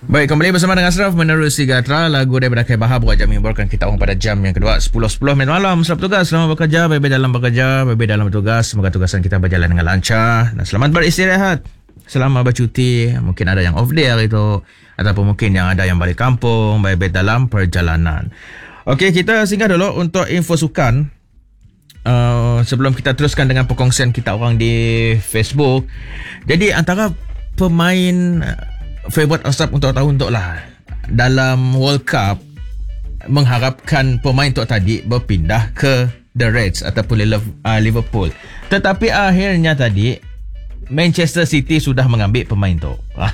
Baik, kembali bersama dengan Ashraf menerusi Gatra. Lagu daripada Kai Bahar buat jam menghiburkan kita orang pada jam yang kedua 10.10 malam. Selamat bertugas, selamat bekerja, baik dalam bekerja, baik dalam bertugas. Semoga tugasan kita berjalan dengan lancar dan selamat beristirahat. Selama bercuti, mungkin ada yang off day hari itu, ataupun mungkin yang ada yang balik kampung, baik dalam perjalanan. Okey, kita singgah dulu untuk info sukan. Sebelum kita teruskan dengan perkongsian kita orang di Facebook. Jadi antara pemain favourite Ashraf untuk tahun tu lah dalam World Cup, mengharapkan pemain tu tadi berpindah ke The Reds ataupun Liverpool. Tetapi akhirnya tadi Manchester City sudah mengambil pemain tu.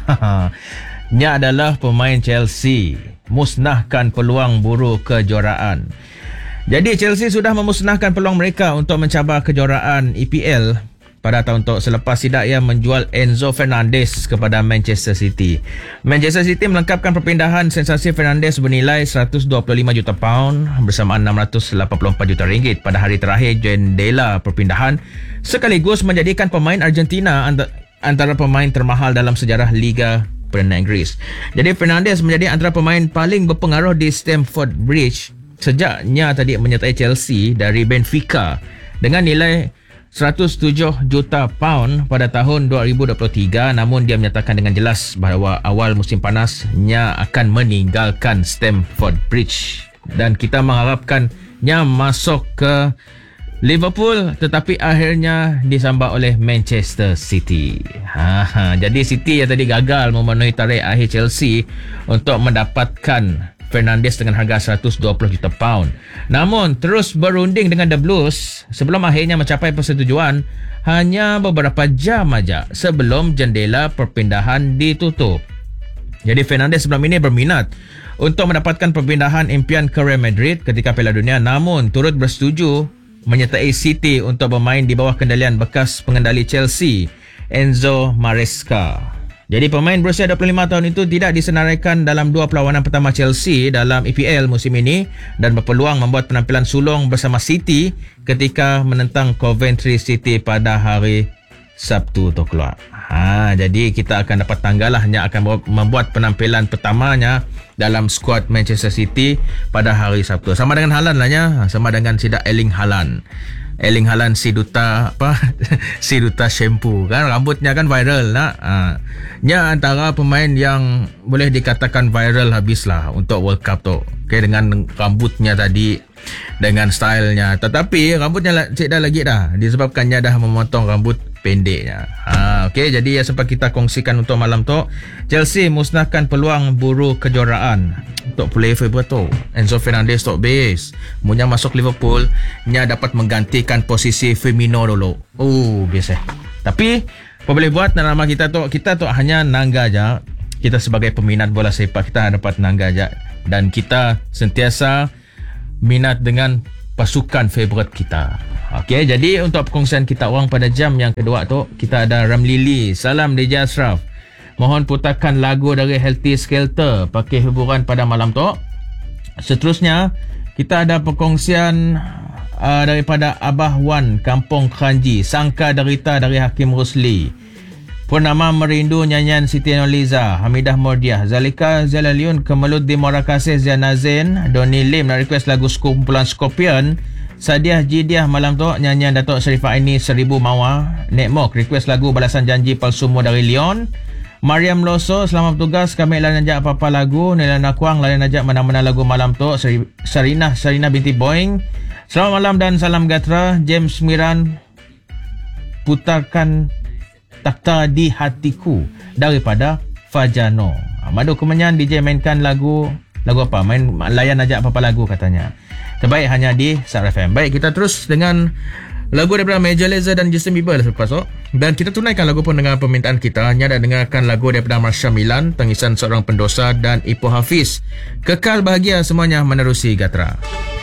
Nya adalah pemain Chelsea, musnahkan peluang buru kejuaraan. Jadi Chelsea sudah memusnahkan peluang mereka untuk mencabar kejuaraan EPL pada tahun tu selepas tidak ia menjual Enzo Fernandez kepada Manchester City. Manchester City melengkapkan perpindahan sensasi Fernandez bernilai 125 juta pound bersamaan 684 juta ringgit pada hari terakhir jendela perpindahan, sekaligus menjadikan pemain Argentina antara pemain termahal dalam sejarah Liga Perdana Inggeris. Jadi Fernandez menjadi antara pemain paling berpengaruh di Stamford Bridge sejaknya tadi menyertai Chelsea dari Benfica dengan nilai 107 juta pound pada tahun 2023, namun dia menyatakan dengan jelas bahawa awal musim panasnya akan meninggalkan Stamford Bridge dan kita mengharapkannya masuk ke Liverpool, tetapi akhirnya disambut oleh Manchester City. Jadi City yang tadi gagal memenuhi tarikh akhir Chelsea untuk mendapatkan Fernandes dengan harga 120 juta pound. Namun terus berunding dengan The Blues sebelum akhirnya mencapai persetujuan hanya beberapa jam saja sebelum jendela perpindahan ditutup. Jadi Fernandes sebelum ini berminat untuk mendapatkan perpindahan impian ke Real Madrid ketika Piala Dunia, namun turut bersetuju menyertai City untuk bermain di bawah kendalian bekas pengendali Chelsea, Enzo Maresca. Jadi pemain berusia 25 tahun itu tidak disenaraikan dalam dua perlawanan pertama Chelsea dalam EPL musim ini dan berpeluang membuat penampilan sulung bersama City ketika menentang Coventry City pada hari Sabtu tu keluar. Jadi kita akan dapat tanggal hanya akan membuat penampilan pertamanya dalam skuad Manchester City pada hari Sabtu. Sama dengan Haaland lah ya, sama dengan sidak Erling Haaland si duta si duta shampoo kan, rambutnya kan viral nak. Nya antara pemain yang boleh dikatakan viral habislah untuk World Cup tu. Okay, dengan rambutnya tadi, dengan stylenya. Tetapi rambutnya cik dah lagi dah disebabkannya dah memotong rambut pendeknya. Okay, jadi yang sempat kita kongsikan untuk malam tu, Chelsea musnahkan peluang buru kejuaraan untuk player favourite tu Enzo Fernandez tu base. Munya masuk Liverpool, nya dapat menggantikan posisi Firmino dulu. Biasa. Tapi apa boleh buat, nama kita tu hanya nangga aja. Kita sebagai peminat bola sepak kita dapat nangga aja dan kita sentiasa minat dengan pasukan favourite kita. Okey, jadi untuk perkongsian kita orang pada jam yang kedua tu, kita ada Ramli Lee. Salam DJ Ashraf. Mohon putarkan lagu dari Healthy Skelter pakai hiburan pada malam tu. Seterusnya, kita ada perkongsian daripada Abah Wan, Kampung Kranji. Sangka Derita dari Hakim Rusli. Purnama Merindu nyanyian Siti Nurhaliza, Hamidah Mordiah, Zalika Zalaliun, Kemelut di Muara Kasih Zianazen, Doni Lim nak request lagu kumpulan Scorpion. Sadiah Jidiah malam tu nyanyian Datuk Sharifah Aini 1000 Mawar. Nek Mok request lagu Balasan Janji Palsumu dari Leon. Mariam Loso, selamat bertugas. Kami lain najak apa-apa lagu. Nila Nakwang lain najak mana-mana lagu malam tu. Sarina binti Boeing. Selamat malam dan salam Gatra. James Miran, putarkan Takhta di Hatiku daripada Fajano. Madu Kemenyan DJ mainkan lagu apa? Main layan ajak apa-apa lagu katanya. Terbaik hanya di Star FM. Baik, kita terus dengan lagu daripada Major Lazer dan Justin Bieber selepas tu. Dan kita tunaikan lagu pun dengan permintaan kita. Hanya ada dengarkan lagu daripada Marsha Milan, Tangisan Seorang Pendosa dan Ipoh Hafiz. Kekal bahagia semuanya menerusi Gatra.